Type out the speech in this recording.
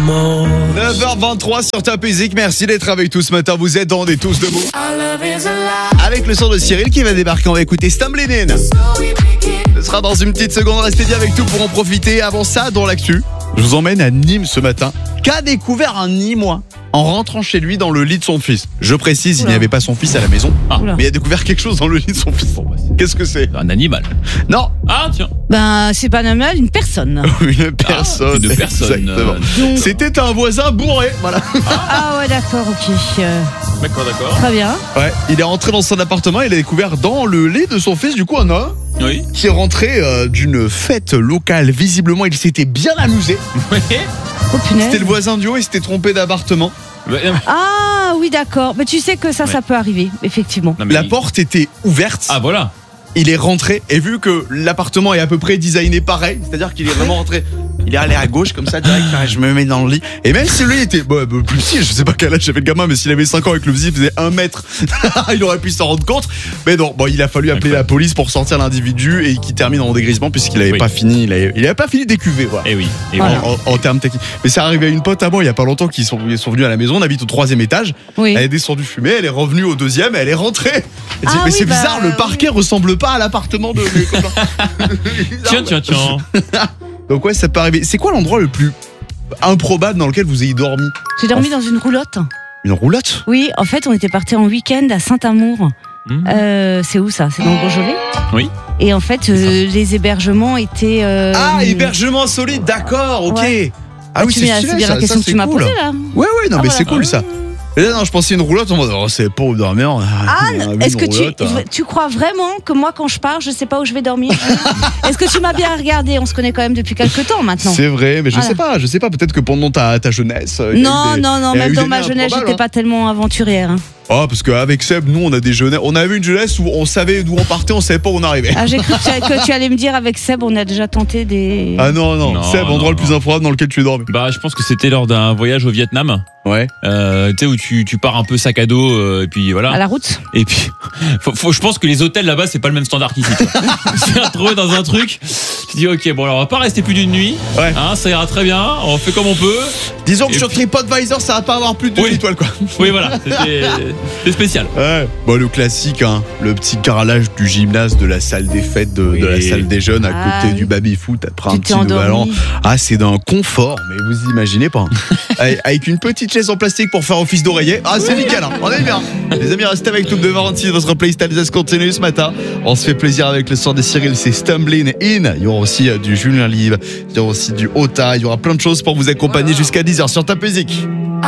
9h23 sur Top Music. Merci d'être avec tous ce matin. Vous êtes dans des tous debout. Avec le son de Cyril qui va débarquer. On va écouter Stumbling In. Ce sera dans une petite seconde. Restez bien avec tout pour en profiter. Avant ça, dans l'actu, je vous emmène à Nîmes ce matin. Qu'a découvert un Nîmois en rentrant chez lui dans le lit de son fils? Je précise, il n'y avait pas son fils à la maison, mais il a découvert quelque chose dans le lit de son fils. Qu'est-ce que c'est? Un animal. Non. Ah tiens. Ben c'est pas un animal, une personne. Une personne. Une personne. Exactement. C'était un voisin bourré. Voilà. Ah ouais, d'accord, ok. D'accord. Très bien. Ouais. Il est rentré dans son appartement. Il a découvert dans le lit de son fils, du coup, un homme. Oui. Qui est rentré d'une fête locale. Visiblement, il s'était bien amusé. Ouais. Oh punaise. C'était le voisin du haut. Il s'était trompé d'appartement. Ah oui, d'accord. Mais tu sais que ça peut arriver, effectivement. Non, mais La porte était ouverte. Ah voilà. Il est rentré et vu que l'appartement est à peu près designé pareil, c'est-à-dire qu'il est vraiment rentré, il est allé à gauche comme ça direct, je me mets dans le lit. Et même si lui était plus petit, je sais pas quel âge avait le gamin, mais s'il avait 5 ans avec le fusil, il faisait 1 mètre, il aurait pu s'en rendre compte. Mais non, il a fallu appeler la police pour sortir l'individu et qui termine en dégrisement puisqu'il avait pas fini, il avait pas fini d'écuver. Voilà. Et oui. Et voilà. En termes techniques. Mais c'est arrivé à une pote à moi il y a pas longtemps qui sont venus à la maison. On habite au 3e étage. Oui. Elle est descendue fumer, elle est revenue au 2e, elle est rentrée. Elle dit, mais oui, c'est bizarre, le parquet ressemble pas à l'appartement de mes copains. Tiens. Donc ouais, ça peut arriver. C'est quoi l'endroit le plus improbable dans lequel vous ayez dormi? J'ai dormi dans une roulotte. Une roulotte? Oui, en fait, on était partis en week-end à Saint-Amour. C'est où ça? C'est dans le Beaujolais? Oui. Et en fait, les hébergements étaient... hébergement solide, d'accord, ok. Ouais. Ah oui, c'est bien la question que tu m'as posée là. Ouais, non, mais voilà. c'est cool ça. Et là, non, je pensais une roulotte en mode, c'est pas où dormir. Anne, est-ce que tu crois vraiment que moi, quand je pars, je sais pas où je vais dormir? Est-ce que tu m'as bien regardé? On se connaît quand même depuis quelques temps maintenant. C'est vrai, mais je sais pas, peut-être que pendant ta jeunesse. Non, même dans ma jeunesse, j'étais pas tellement aventurière. Oh, parce qu'avec Seb, nous, on avait une jeunesse où on savait d'où on partait, on savait pas où on arrivait. Ah, j'ai cru que tu allais me dire avec Seb, on a déjà tenté des... Ah non, Seb, endroit le plus improbable dans lequel tu es dormi. Bah, je pense que c'était lors d'un voyage au Vietnam. Ouais. Tu sais, où tu pars un peu sac à dos, et puis voilà. À la route. Et puis, je pense que les hôtels là-bas, c'est pas le même standard qu'ici. Je me suis retrouvé dans un truc. Je dis, ok, bon, alors on va pas rester plus d'une nuit. Ouais. Hein, ça ira très bien. On fait comme on peut. Disons que sur TripAdvisor, ça va pas avoir plus de 2 étoiles, quoi. Oui, voilà. C'était spécial. Ouais. Bon, le classique, hein. Le petit carrelage du gymnase, de la salle des fêtes, de la salle des jeunes, à côté du baby-foot, après un petit nouvel an. Ah, c'est d'un confort, mais vous imaginez pas. Avec une petite chaise en plastique pour faire office d'oreiller. Ah, c'est nickel, hein. On est bien. Les amis, restez avec Top de 26, votre playlist Alsace continue ce matin. On se fait plaisir avec le son de Cyril, c'est Stumbling In. Il y aura aussi du Julien Live, il y aura aussi du Ota, il y aura plein de choses pour vous accompagner jusqu'à 10h sur Top Music.